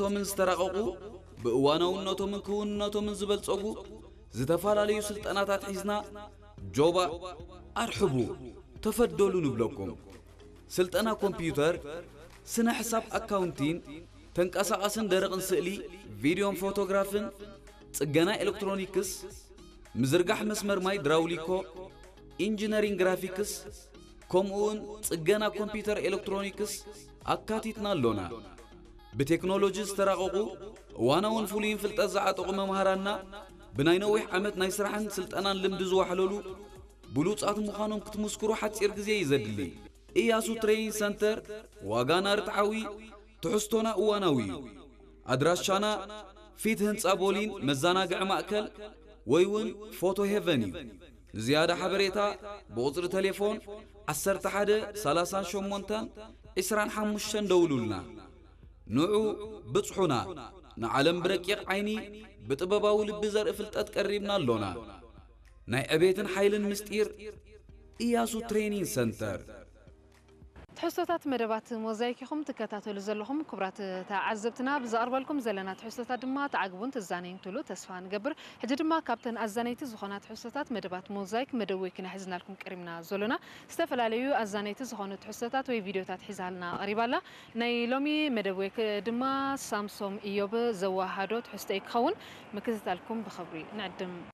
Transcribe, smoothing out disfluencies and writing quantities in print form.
ውፅኢቶምን ዝተራቐቑ ብእዋናውነቶምን ክውንነቶምን ዝበልጸጉ ዝተፋላለዩ ስልጠናታት ሒዝና ጆባ ኣርሕቡ ተፈደሉ ንብለኩም ስልጠና ኮምፒውተር ስነ ሕሳብ ኣካውንቲን ተንቀሳቐስን ደረቕን ስእሊ ቪድዮን ፎቶግራፍን ጽገና ኤሌክትሮኒክስ ምዝርጋሕ መስመር ማይ ድራውሊኮ ኢንጂነሪንግ ግራፊክስ ከምኡውን ጽገና ኮምፒውተር ኤሌክትሮኒክስ ኣካቲትና ኣሎና ብቴክኖሎጂ ዝተራቐቑ እዋናውን ፍሉይን ፍልጠት ዝዓጠቑ መምሃራና ብናይ ነዊሕ ዓመት ናይ ስራሕን ስልጠናን ልምዲ ዝዋሕለሉ ብሉጻት ምዃኖም ክትምስክሩ ሓፂር ግዜ ይዘድሊ ኢያሱ ትሬኒንግ ሰንተር ዋጋና ርትዓዊ ትሕዝቶና እዋናዊ ኣድራሻና ፊት ህንፃ ቦሊን መዘናግዒ ማእከል ወይውን ፎቶ ሄቨን እዩ ንዝያዳ ሓበሬታ ብቁፅሪ ቴሌፎን 11 38 25 ደውሉልና ንዑ ብጽሑና ንዓለም ብረቂቕ ዓይኒ ብጥበባዊ ልቢ ዘርኢ ፍልጠት ቀሪብና ኣሎና ናይ ዕቤትን ሓይልን ምስጢር ኢያሱ ትሬኒንግ ሰንተር تحسوتات مدبات موزايكيكم تكتاتلو زلهم كبرات تعذبتنا بزقربلكم زلنا تحسوتات دما تعقبون تزانين تلو تسفان قبر حجي دما كابتن ازانيتي زخونه تحسوتات مدبات موزايك مدويكنا حزنا لكم كريمنا زولنا استفلاليو ازانيتي زخونه تحسوتات وي فيديوتات حزالنا قريبالا ناي لومي مدويك دما سامسونج ايوب زواهادو تحستيك خون مكتتالكم بخبري نعدم